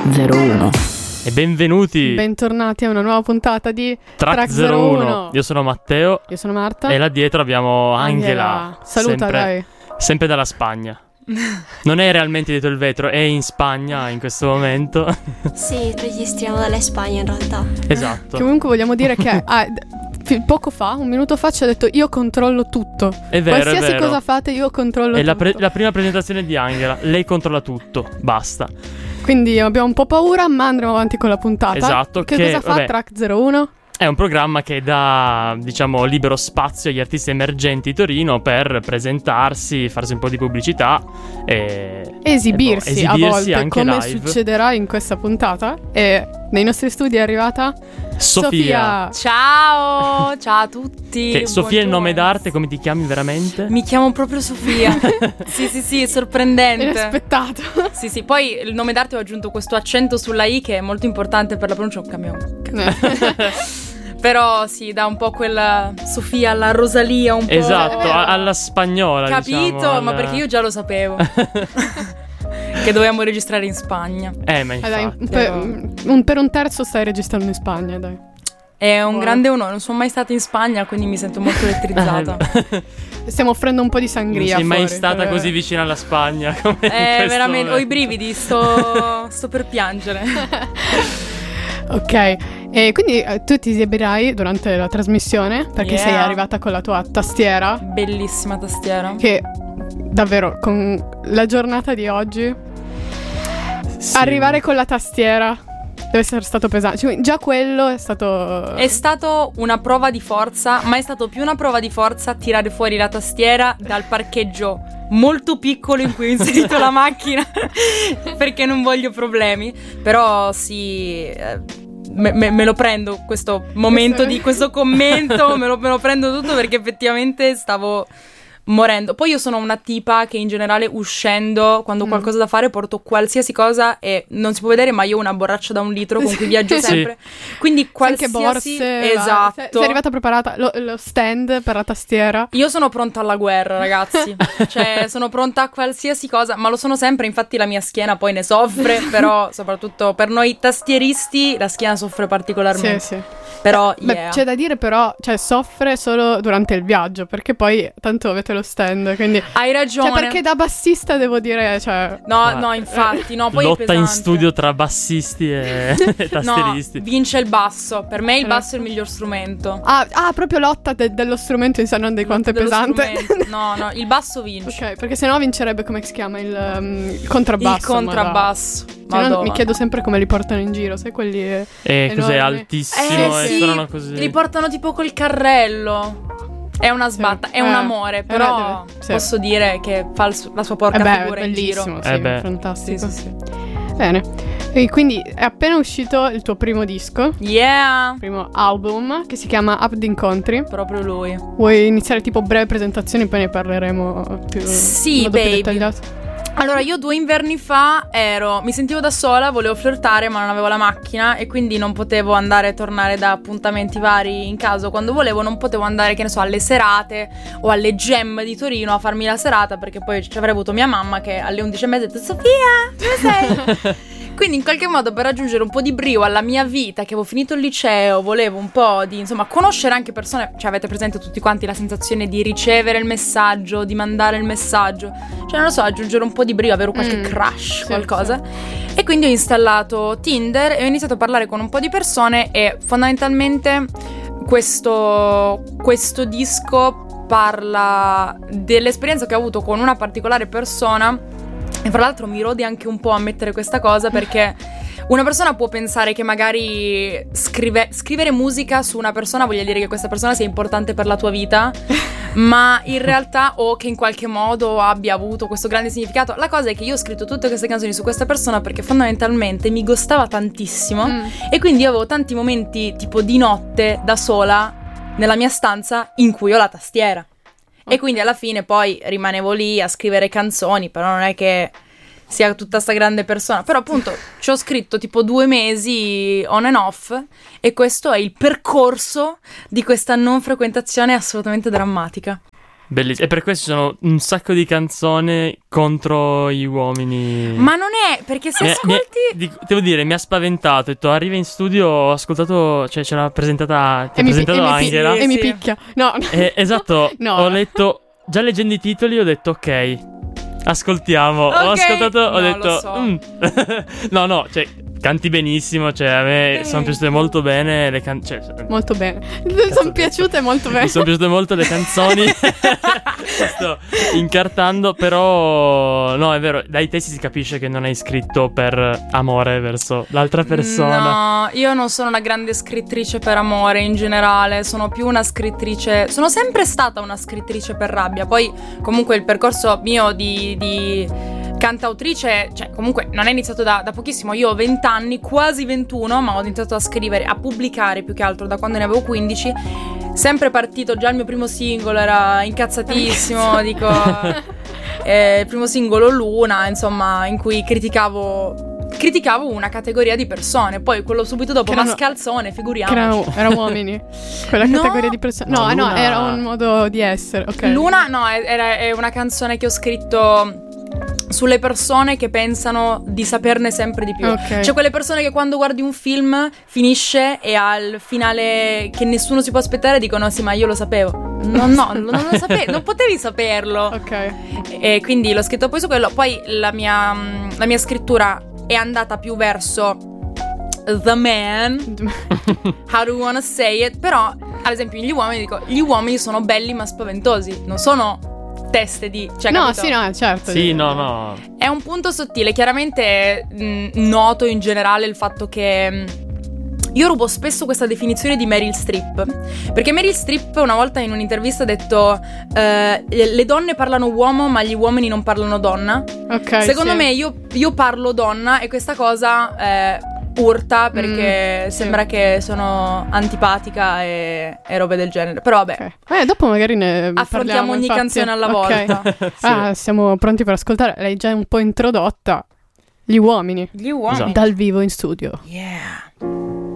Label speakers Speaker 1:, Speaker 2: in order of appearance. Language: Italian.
Speaker 1: 01.
Speaker 2: E benvenuti.
Speaker 3: Bentornati a una nuova puntata di
Speaker 2: Track 01. Io sono Matteo.
Speaker 3: Io sono Marta.
Speaker 2: E là dietro abbiamo Angela.
Speaker 3: Saluta, dai.
Speaker 2: Sempre dalla Spagna. Non è realmente dietro il vetro, è in Spagna in questo momento.
Speaker 4: Sì, registriamo dalla Spagna in realtà.
Speaker 2: Esatto.
Speaker 3: Comunque vogliamo dire che poco fa, un minuto fa, ci ha detto: io controllo tutto.
Speaker 2: È vero,
Speaker 3: qualsiasi
Speaker 2: è vero.
Speaker 3: cosa fate, io controllo
Speaker 2: È
Speaker 3: tutto.
Speaker 2: la prima presentazione di Angela. Lei controlla tutto, basta.
Speaker 3: Quindi abbiamo un po' paura, ma andremo avanti con la puntata.
Speaker 2: Esatto.
Speaker 3: Che cosa fa Track 01?
Speaker 2: È un programma che dà, diciamo, libero spazio agli artisti emergenti di Torino per presentarsi, farsi un po' di pubblicità e
Speaker 3: esibirsi a volte,
Speaker 2: anche
Speaker 3: come
Speaker 2: live.
Speaker 3: Succederà in questa puntata. E nei nostri studi è arrivata
Speaker 2: Sofia.
Speaker 5: Ciao a tutti.
Speaker 2: Che Sofia è il nome d'arte, come ti chiami veramente?
Speaker 5: Mi chiamo proprio Sofia. Sì, sorprendente.
Speaker 3: Inaspettato.
Speaker 5: Sì, poi il nome d'arte ho aggiunto questo accento sulla I che è molto importante per la pronuncia. Però sì, dà un po' quella Sofia alla Rosalia, un po'.
Speaker 2: Esatto, alla spagnola.
Speaker 5: Capito,
Speaker 2: diciamo,
Speaker 5: ma perché io già lo sapevo. Che dovevamo registrare in Spagna.
Speaker 2: Ma infatti.
Speaker 3: Dai, per un terzo stai registrando in Spagna, dai.
Speaker 5: È un grande onore, non sono mai stata in Spagna, quindi mi sento molto elettrizzata.
Speaker 3: Stiamo offrendo un po'. Di sangria.
Speaker 2: Non sei mai
Speaker 3: fuori,
Speaker 2: stata così vicina alla Spagna come in questo
Speaker 5: veramente,
Speaker 2: momento.
Speaker 5: ho i brividi, sto per piangere.
Speaker 3: Ok, e quindi tu ti esibirai durante la trasmissione perché sei arrivata con la tua tastiera.
Speaker 5: Bellissima tastiera.
Speaker 3: Che davvero con la giornata di oggi arrivare con la tastiera deve essere stato pesante. Cioè, già quello è stato
Speaker 5: una prova di forza, ma è stato più una prova di forza tirare fuori la tastiera dal parcheggio molto piccolo in cui ho inserito la macchina perché non voglio problemi. Però sì, me lo prendo questo momento di questo commento, me lo prendo tutto perché effettivamente stavo morendo. Poi io sono una tipa che in generale uscendo, quando ho qualcosa da fare, porto qualsiasi cosa e non si può vedere, ma io ho una borraccia da 1 litro con cui viaggio sempre. Quindi qualsiasi...
Speaker 3: Anche borse.
Speaker 5: Esatto.
Speaker 3: Sei arrivata preparata, lo stand per la tastiera.
Speaker 5: Io sono pronta alla guerra, ragazzi. Cioè, sono pronta a qualsiasi cosa, ma lo sono sempre, infatti la mia schiena poi ne soffre, però soprattutto per noi tastieristi la schiena soffre particolarmente.
Speaker 3: Sì.
Speaker 5: Però,
Speaker 3: Beh, c'è da dire però, cioè soffre solo durante il viaggio, perché poi tanto avete lo stand, quindi...
Speaker 5: Hai ragione.
Speaker 3: Cioè, perché da bassista devo dire, cioè...
Speaker 5: No, infatti, no, poi
Speaker 2: lotta
Speaker 5: è pesante.
Speaker 2: in studio tra bassisti e tastieristi.
Speaker 5: No, vince il basso. Per me il basso è il miglior strumento.
Speaker 3: Proprio lotta dello strumento in sé, non di quanto è pesante.
Speaker 5: No, il basso vince.
Speaker 3: Ok, perché sennò vincerebbe, come si chiama, il contrabbasso.
Speaker 5: Il contrabbasso.
Speaker 3: Mi chiedo sempre come li portano in giro, sai quelli
Speaker 2: cos'è altissimo e suonano così.
Speaker 5: Li portano tipo col carrello. È una sbatta, è un amore, però posso dire che fa la sua porca figura in giro.
Speaker 3: Bellissimo, fantastico.
Speaker 5: Sì.
Speaker 3: Bene. E quindi è appena uscito il tuo primo disco.
Speaker 5: Yeah.
Speaker 3: Primo album, che si chiama Up the Country.
Speaker 5: Proprio lui.
Speaker 3: Vuoi iniziare tipo breve presentazione, poi ne parleremo più.
Speaker 5: Sì,
Speaker 3: più
Speaker 5: baby.
Speaker 3: dettagliato.
Speaker 5: Allora, io 2 inverni fa mi sentivo da sola, volevo flirtare ma non avevo la macchina e quindi non potevo andare e tornare da appuntamenti vari in caso. Quando volevo non potevo andare, che ne so, alle serate o alle Gem di Torino a farmi la serata, perché poi ci avrei avuto mia mamma che alle 11:30 ha detto: Sofia, dove sei? Quindi in qualche modo, per raggiungere un po' di brio alla mia vita, che avevo finito il liceo, volevo un po' di, insomma, conoscere anche persone. Cioè, avete presente tutti quanti la sensazione di ricevere il messaggio, di mandare il messaggio, cioè non lo so, aggiungere un po' di brio, avere qualche crush, qualcosa. Sì. E quindi ho installato Tinder e ho iniziato a parlare con un po' di persone e fondamentalmente questo disco parla dell'esperienza che ho avuto con una particolare persona. E fra l'altro mi rode anche un po' ammettere questa cosa, perché una persona può pensare che magari scrivere musica su una persona voglia dire che questa persona sia importante per la tua vita, ma in realtà, o che in qualche modo abbia avuto questo grande significato. La cosa è che io ho scritto tutte queste canzoni su questa persona perché fondamentalmente mi gustava tantissimo e quindi io avevo tanti momenti tipo di notte da sola nella mia stanza in cui ho la tastiera. E quindi alla fine poi rimanevo lì a scrivere canzoni, però non è che sia tutta sta grande persona. Però appunto ci ho scritto tipo 2 mesi on and off e questo è il percorso di questa non frequentazione assolutamente drammatica.
Speaker 2: Bellissimo. E per questo ci sono un sacco di canzoni contro gli uomini.
Speaker 5: Ma non è, perché se ascolti...
Speaker 2: devo dire, mi ha spaventato. Ho detto, arriva in studio, ho ascoltato, cioè c'era presentata, ti ha presentato Angela.
Speaker 3: E mi picchia. No.
Speaker 2: Esatto,
Speaker 3: No.
Speaker 2: Ho letto, già leggendo i titoli ho detto ok, ascoltiamo.
Speaker 5: Okay.
Speaker 2: Ho ascoltato, ho
Speaker 5: No,
Speaker 2: detto
Speaker 5: lo so.
Speaker 2: no, cioè canti benissimo, ceh a me sono piaciute molto bene le
Speaker 3: molto bene. Mi sono piaciute molto bene.
Speaker 2: Mi sono piaciute molto le canzoni. Sto incartando, però no, è vero, dai testi si capisce che non hai scritto per amore verso l'altra persona.
Speaker 5: No, io non sono una grande scrittrice per amore in generale, sono più una scrittrice, sono sempre stata una scrittrice per rabbia. Poi comunque il percorso mio di cantautrice, cioè comunque non è iniziato da pochissimo. Io ho 20 anni, quasi 21, ma ho iniziato a scrivere, a pubblicare più che altro da quando ne avevo 15. Sempre partito, già il mio primo singolo era incazzatissimo, dico il primo singolo Luna, insomma, in cui criticavo una categoria di persone. Poi quello subito dopo, mascalzone, figuriamoci.
Speaker 3: Era uomini. Quella categoria di persone. No,
Speaker 2: Luna...
Speaker 3: era un modo di essere, ok.
Speaker 5: Luna, no, è una canzone che ho scritto sulle persone che pensano di saperne sempre di più.
Speaker 3: Okay.
Speaker 5: Cioè quelle persone che quando guardi un film finisce e al finale che nessuno si può aspettare dicono sì, ma io lo sapevo. Non lo sapevi, non potevi saperlo.
Speaker 3: Ok.
Speaker 5: E quindi l'ho scritto poi su quello. Poi la mia scrittura è andata più verso the man, how do you wanna say it. Però ad esempio gli uomini, dico, gli uomini sono belli ma spaventosi, non sono teste di, cioè,
Speaker 3: no,
Speaker 5: capito?
Speaker 3: sì, no, certo.
Speaker 2: Sì, no.
Speaker 5: È un punto sottile. Chiaramente noto in generale il fatto che io rubo spesso questa definizione di Meryl Streep, perché Meryl Streep una volta in un'intervista ha detto le donne parlano uomo ma gli uomini non parlano donna.
Speaker 3: Ok.
Speaker 5: Secondo me io parlo donna e questa cosa urta, perché sembra che sono antipatica e robe del genere. Però vabbè,
Speaker 3: dopo magari ne
Speaker 5: affrontiamo
Speaker 3: parliamo,
Speaker 5: ogni
Speaker 3: infatti.
Speaker 5: canzone alla volta.
Speaker 3: Sì. Siamo pronti per ascoltare. L'hai già un po' introdotta. Gli uomini.
Speaker 5: Gli uomini.
Speaker 2: Esatto.
Speaker 3: Dal vivo in studio.
Speaker 5: Yeah.